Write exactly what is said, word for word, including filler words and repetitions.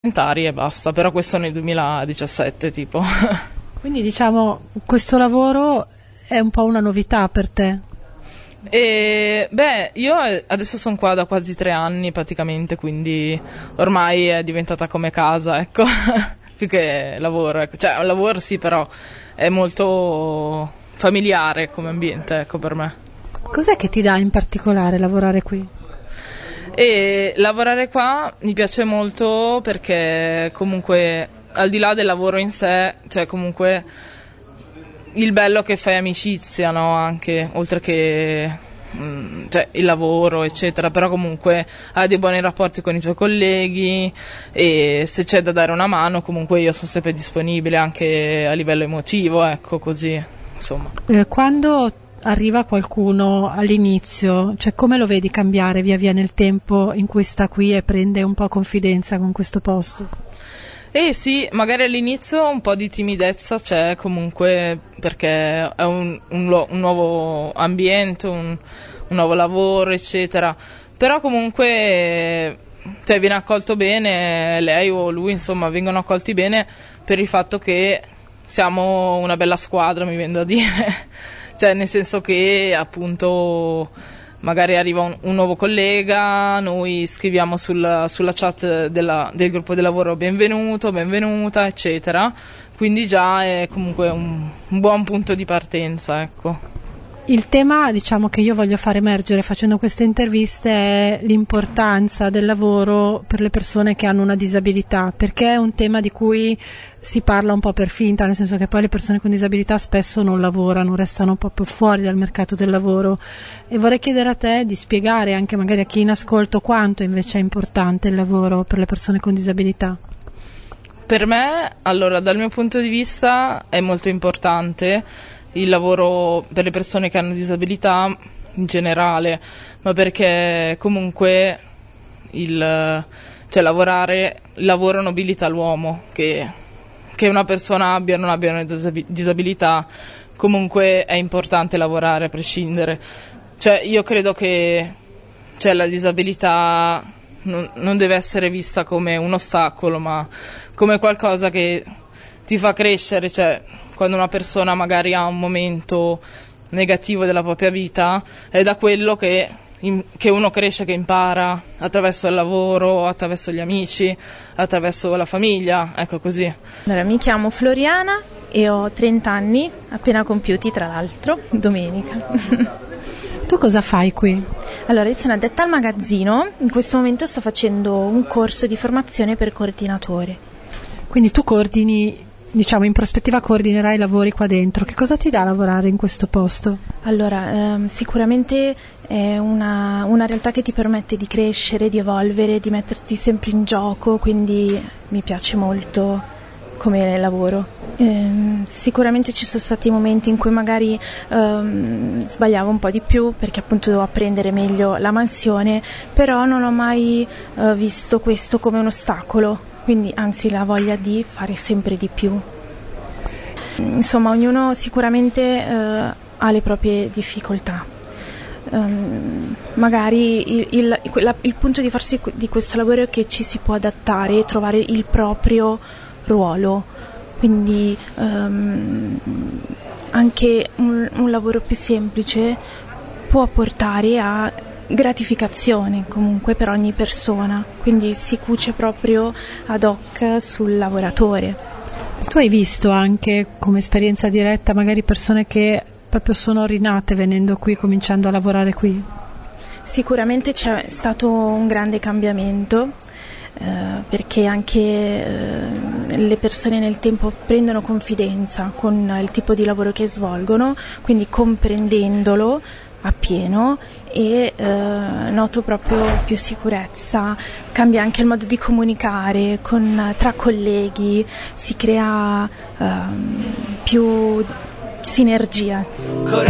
E basta, però questo nel duemiladiciassette tipo. Quindi diciamo questo lavoro è un po' una novità per te? E, beh, io adesso sono qua da quasi tre anni praticamente, quindi ormai è diventata come casa, ecco, più che lavoro, ecco. Cioè un lavoro sì, però è molto familiare come ambiente, ecco, per me. Cos'è che ti dà in particolare lavorare qui? E lavorare qua mi piace molto perché comunque al di là del lavoro in sé, cioè comunque il bello che fai amicizia, no? Anche oltre che mh, cioè il lavoro eccetera, però comunque hai dei buoni rapporti con i tuoi colleghi e se c'è da dare una mano comunque io sono sempre disponibile anche a livello emotivo, ecco, così insomma. Eh, quando arriva qualcuno all'inizio, cioè come lo vedi cambiare via via nel tempo in cui sta qui e prende un po' confidenza con questo posto? Eh sì, magari all'inizio un po' di timidezza c'è comunque perché è un, un, un nuovo ambiente, un, un nuovo lavoro eccetera, però comunque cioè, viene accolto bene, lei o lui insomma vengono accolti bene per il fatto che siamo una bella squadra, mi viene da dire. Cioè nel senso che appunto magari arriva un, un nuovo collega, noi scriviamo sul, sulla chat della, del gruppo di lavoro benvenuto, benvenuta eccetera, quindi già è comunque un, un buon punto di partenza, ecco. Il tema, diciamo, che io voglio far emergere facendo queste interviste è l'importanza del lavoro per le persone che hanno una disabilità, perché è un tema di cui si parla un po' per finta, nel senso che poi le persone con disabilità spesso non lavorano, restano un po' più fuori dal mercato del lavoro, e vorrei chiedere a te di spiegare anche magari a chi in ascolto quanto invece è importante il lavoro per le persone con disabilità. Per me, allora, dal mio punto di vista è molto importante il lavoro per le persone che hanno disabilità in generale, ma perché comunque il, cioè lavorare, il lavoro nobilita l'uomo, che, che una persona abbia o non abbia una disabilità, comunque è importante lavorare a prescindere. Cioè io credo che cioè, la disabilità non, non deve essere vista come un ostacolo, ma come qualcosa che ti fa crescere, cioè quando una persona magari ha un momento negativo della propria vita è da quello che, in, che uno cresce, che impara attraverso il lavoro, attraverso gli amici, attraverso la famiglia, ecco così. Allora, mi chiamo Floriana e ho trenta anni, appena compiuti tra l'altro, domenica. Tu cosa fai qui? Allora, io sono addetta al magazzino, in questo momento sto facendo un corso di formazione per coordinatore. Quindi tu coordini, diciamo in prospettiva coordinerai i lavori qua dentro. Che cosa ti dà lavorare in questo posto? Allora, ehm, sicuramente è una, una realtà che ti permette di crescere, di evolvere, di metterti sempre in gioco, quindi mi piace molto come lavoro. Ehm, sicuramente ci sono stati momenti in cui magari ehm, sbagliavo un po' di più perché appunto dovevo apprendere meglio la mansione, però non ho mai eh, visto questo come un ostacolo. Quindi anzi la voglia di fare sempre di più. Insomma, ognuno sicuramente eh, ha le proprie difficoltà. Um, magari il, il, la, il punto di farsi di questo lavoro è che ci si può adattare e trovare il proprio ruolo. Quindi um, anche un, un lavoro più semplice può portare a gratificazione comunque per ogni persona, quindi si cuce proprio ad hoc sul lavoratore. Tu hai visto anche come esperienza diretta magari persone che proprio sono rinate venendo qui, cominciando a lavorare qui? Sicuramente c'è stato un grande cambiamento eh, perché anche eh, le persone nel tempo prendono confidenza con il tipo di lavoro che svolgono, quindi comprendendolo appieno e eh, noto proprio più sicurezza, cambia anche il modo di comunicare con, tra colleghi, si crea eh, più sinergia.